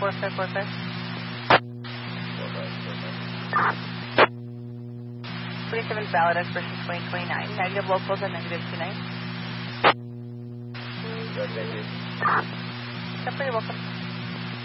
4545. 27 valid expiration 2029. Negative locals and negative 29. You're pretty welcome.